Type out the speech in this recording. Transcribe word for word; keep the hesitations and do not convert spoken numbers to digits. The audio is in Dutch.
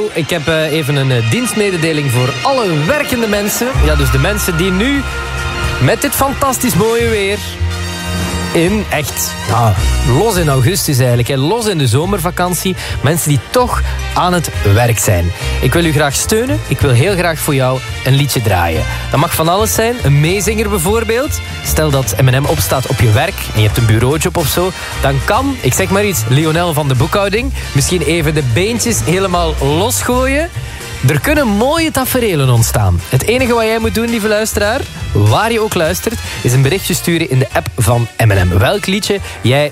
Hallo, ik heb uh, even een uh, dienstmededeling voor alle werkende mensen. Ja, dus de mensen die nu met dit fantastisch mooie weer in echt ja, los in augustus eigenlijk, hè, los in de zomervakantie, mensen die toch aan het werk zijn. Ik wil u graag steunen. Ik wil heel graag voor jou een liedje draaien. Dat mag van alles zijn. Een meezinger bijvoorbeeld. Stel dat M en M opstaat op je werk en je hebt een bureaujob of zo. Dan kan, ik zeg maar iets, Lionel van de boekhouding misschien even de beentjes helemaal losgooien. Er kunnen mooie taferelen ontstaan. Het enige wat jij moet doen, lieve luisteraar, waar je ook luistert, is een berichtje sturen in de app van M en M. Welk liedje jij